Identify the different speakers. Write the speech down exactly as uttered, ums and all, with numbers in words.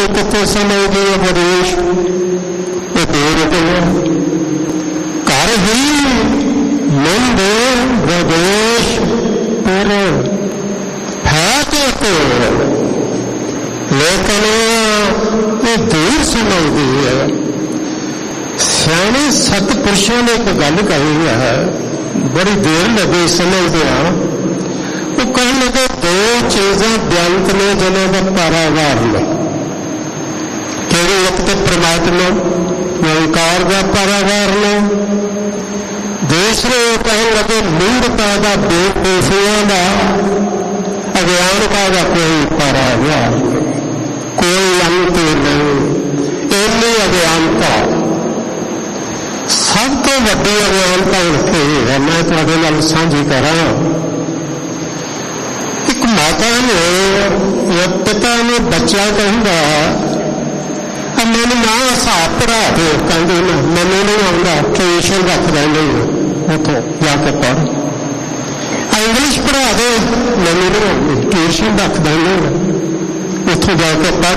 Speaker 1: कितने समझती है विदेश, ये दो रुपये घर ही मंदे विदेश पर है तो कोल, लेकिन ये दूर समझती है। सियाने सतपुरुषों ने एक गल कही है, बड़ी देर लगे समझते हैं। वो कहने लगे दो चीज़ें बेअंत ने जिन्होंने पारावार ने, केड़ी एक तो परमात्मा निरंकार का पारावार ने, दूसरे कहने लगे मूर्खता का बेवकूफियों का अज्ञानता का कोई पारावार नहीं, कोई अंत नहीं। इन्नी अज्ञानता सब तो वड्डी अज्ञानता उनकी है। मैं तुहाडे नाल साझी करा, एक माता ने या पिता ने बच्चा कहता मैंने ना हिसाब पढ़ा दो, कहते ना मैंने नहीं आता, ट्यूशन रख देंगे उतो जाके पढ़, इंग्लिश पढ़ा दो, मैंने नहीं आती, ट्यूशन रख देंगे उतो जाके पढ़।